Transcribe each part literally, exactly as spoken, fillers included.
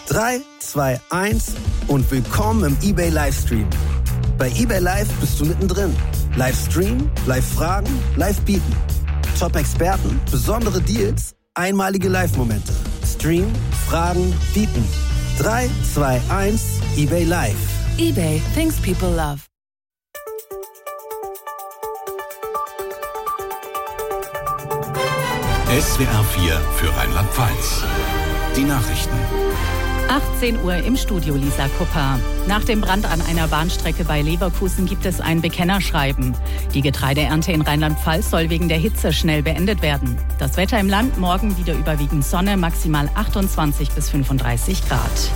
drei, zwei, eins und willkommen im eBay Livestream. Bei eBay Live bist du mittendrin. Livestream, Live-Fragen, Live-Bieten. Top-Experten, besondere Deals, einmalige Live-Momente. Stream, Fragen, Bieten. drei, zwei, eins, eBay Live. eBay, things people love. S W R vier für Rheinland-Pfalz. Die Nachrichten. achtzehn Uhr im Studio, Lisa Kupper. Nach dem Brand an einer Bahnstrecke bei Leverkusen gibt es ein Bekennerschreiben. Die Getreideernte in Rheinland-Pfalz soll wegen der Hitze schnell beendet werden. Das Wetter im Land, morgen wieder überwiegend Sonne, maximal achtundzwanzig bis fünfunddreißig Grad.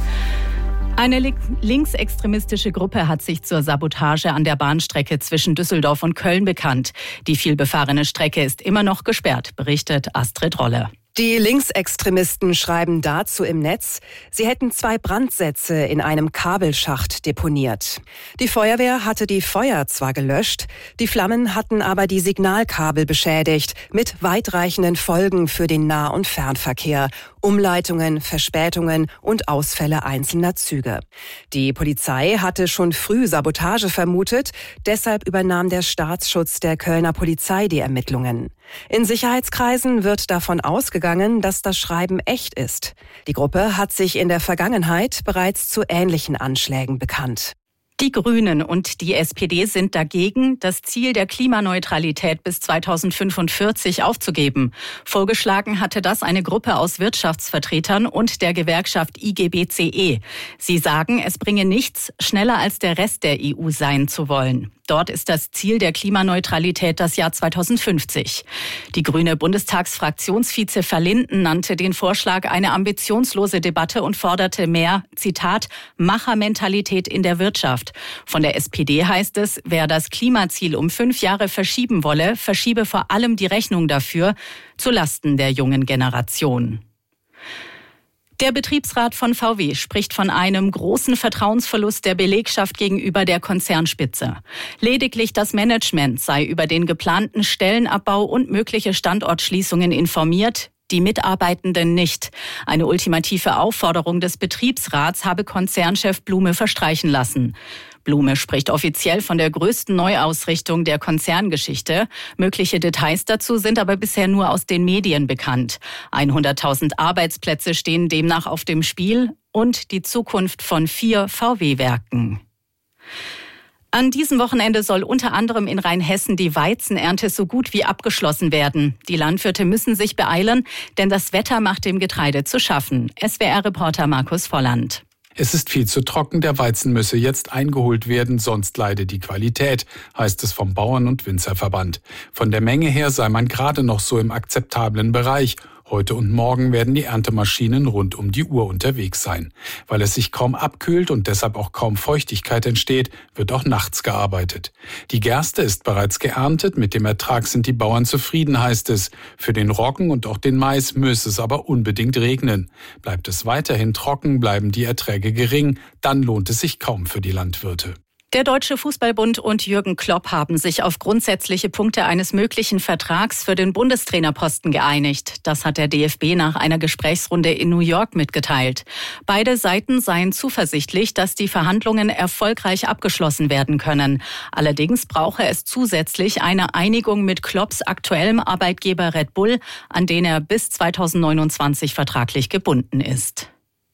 Eine linksextremistische Gruppe hat sich zur Sabotage an der Bahnstrecke zwischen Düsseldorf und Köln bekannt. Die vielbefahrene Strecke ist immer noch gesperrt, berichtet Astrid Rolle. Die Linksextremisten schreiben dazu im Netz, sie hätten zwei Brandsätze in einem Kabelschacht deponiert. Die Feuerwehr hatte die Feuer zwar gelöscht, die Flammen hatten aber die Signalkabel beschädigt, mit weitreichenden Folgen für den Nah- und Fernverkehr, Umleitungen, Verspätungen und Ausfälle einzelner Züge. Die Polizei hatte schon früh Sabotage vermutet, deshalb übernahm der Staatsschutz der Kölner Polizei die Ermittlungen. In Sicherheitskreisen wird davon ausgegangen, dass das Schreiben echt ist. Die Gruppe hat sich in der Vergangenheit bereits zu ähnlichen Anschlägen bekannt. Die Grünen und die S P D sind dagegen, das Ziel der Klimaneutralität bis zweitausendfünfundvierzig aufzugeben. Vorgeschlagen hatte das eine Gruppe aus Wirtschaftsvertretern und der Gewerkschaft I G B C E. Sie sagen, es bringe nichts, schneller als der Rest der E U sein zu wollen. Dort ist das Ziel der Klimaneutralität das Jahr zweitausendfünfzig. Die grüne Bundestagsfraktionsvize Verlinden nannte den Vorschlag eine ambitionslose Debatte und forderte mehr, Zitat, Machermentalität in der Wirtschaft. Von der S P D heißt es, wer das Klimaziel um fünf Jahre verschieben wolle, verschiebe vor allem die Rechnung dafür zu Lasten der jungen Generation. Der Betriebsrat von V W spricht von einem großen Vertrauensverlust der Belegschaft gegenüber der Konzernspitze. Lediglich das Management sei über den geplanten Stellenabbau und mögliche Standortschließungen informiert, die Mitarbeitenden nicht. Eine ultimative Aufforderung des Betriebsrats habe Konzernchef Blume verstreichen lassen. Blume spricht offiziell von der größten Neuausrichtung der Konzerngeschichte. Mögliche Details dazu sind aber bisher nur aus den Medien bekannt. hunderttausend Arbeitsplätze stehen demnach auf dem Spiel und die Zukunft von vier V W-Werken. An diesem Wochenende soll unter anderem in Rheinhessen die Weizenernte so gut wie abgeschlossen werden. Die Landwirte müssen sich beeilen, denn das Wetter macht dem Getreide zu schaffen. S W R-Reporter Markus Volland. Es ist viel zu trocken, der Weizen müsse jetzt eingeholt werden, sonst leide die Qualität, heißt es vom Bauern- und Winzerverband. Von der Menge her sei man gerade noch so im akzeptablen Bereich. Heute und morgen werden die Erntemaschinen rund um die Uhr unterwegs sein. Weil es sich kaum abkühlt und deshalb auch kaum Feuchtigkeit entsteht, wird auch nachts gearbeitet. Die Gerste ist bereits geerntet, mit dem Ertrag sind die Bauern zufrieden, heißt es. Für den Roggen und auch den Mais müsse es aber unbedingt regnen. Bleibt es weiterhin trocken, bleiben die Erträge gering, dann lohnt es sich kaum für die Landwirte. Der Deutsche Fußballbund und Jürgen Klopp haben sich auf grundsätzliche Punkte eines möglichen Vertrags für den Bundestrainerposten geeinigt. Das hat der D F B nach einer Gesprächsrunde in New York mitgeteilt. Beide Seiten seien zuversichtlich, dass die Verhandlungen erfolgreich abgeschlossen werden können. Allerdings brauche es zusätzlich eine Einigung mit Klopps aktuellem Arbeitgeber Red Bull, an den er bis zweitausendneunundzwanzig vertraglich gebunden ist.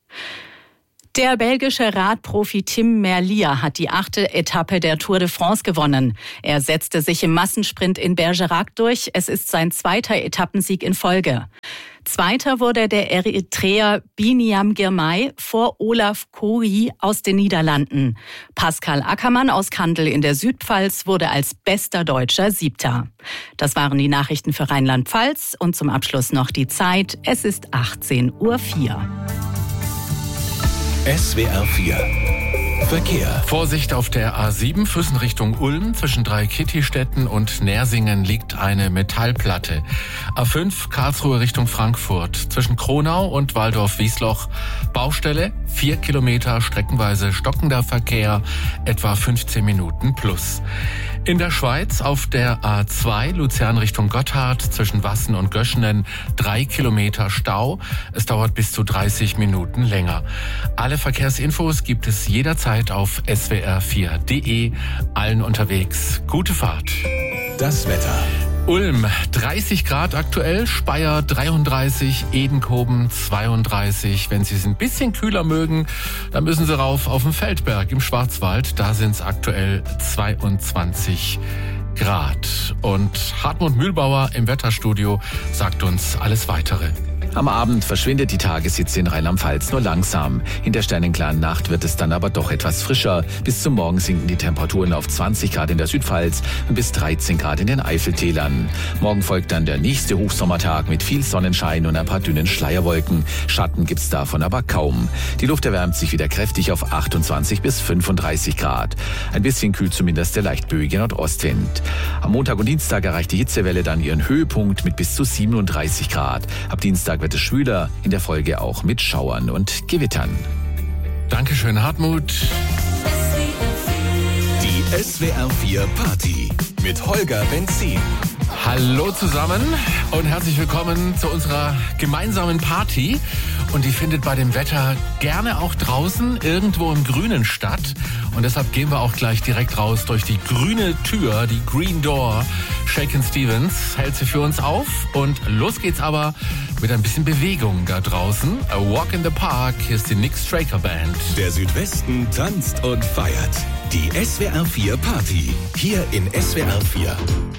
Der belgische Radprofi Tim Merlier hat die achte Etappe der Tour de France gewonnen. Er setzte sich im Massensprint in Bergerac durch. Es ist sein zweiter Etappensieg in Folge. Zweiter wurde der Eritreer Biniam Girmay vor Olaf Kogi aus den Niederlanden. Pascal Ackermann aus Kandel in der Südpfalz wurde als bester Deutscher Siebter. Das waren die Nachrichten für Rheinland-Pfalz und zum Abschluss noch die Zeit. Es ist achtzehn Uhr vier. S W R vier Verkehr. Vorsicht auf der A sieben, Füssen Richtung Ulm. Zwischen Dreikitti-Städten und Nersingen liegt eine Metallplatte. A fünf, Karlsruhe Richtung Frankfurt. Zwischen Kronau und Waldorf-Wiesloch. Baustelle, vier Kilometer, streckenweise stockender Verkehr, etwa fünfzehn Minuten plus. In der Schweiz auf der A zwei Luzern Richtung Gotthard zwischen Wassen und Göschenen drei Kilometer Stau. Es dauert bis zu dreißig Minuten länger. Alle Verkehrsinfos gibt es jederzeit auf s w r vier punkt d e. Allen unterwegs gute Fahrt. Das Wetter. Ulm dreißig Grad aktuell, Speyer dreiunddreißig, Edenkoben zweiunddreißig. Wenn Sie es ein bisschen kühler mögen, dann müssen Sie rauf auf den Feldberg im Schwarzwald. Da sind es aktuell zweiundzwanzig Grad. Und Hartmut Mühlbauer im Wetterstudio sagt uns alles Weitere. Am Abend verschwindet die Tageshitze in Rheinland-Pfalz nur langsam. In der sternenklaren Nacht wird es dann aber doch etwas frischer. Bis zum Morgen sinken die Temperaturen auf zwanzig Grad in der Südpfalz und bis dreizehn Grad in den Eifeltälern. Morgen folgt dann der nächste Hochsommertag mit viel Sonnenschein und ein paar dünnen Schleierwolken. Schatten gibt's davon aber kaum. Die Luft erwärmt sich wieder kräftig auf achtundzwanzig bis fünfunddreißig Grad. Ein bisschen kühlt zumindest der leicht böige Nordostwind. Am Montag und Dienstag erreicht die Hitzewelle dann ihren Höhepunkt mit bis zu siebenunddreißig Grad. Ab Dienstag wird es schwüler, in der Folge auch mit Schauern und Gewittern. Dankeschön, Hartmut. Die S W R vier Party mit Holger Benzin. Hallo zusammen und herzlich willkommen zu unserer gemeinsamen Party. Und die findet bei dem Wetter gerne auch draußen, irgendwo im Grünen statt. Und deshalb gehen wir auch gleich direkt raus durch die grüne Tür, die Green Door. Shakin' Stevens hält sie für uns auf. Und los geht's aber mit ein bisschen Bewegung da draußen. A Walk in the Park, hier ist die Nick Straker Band. Der Südwesten tanzt und feiert. Die S W R vier Party, hier in S W R vier.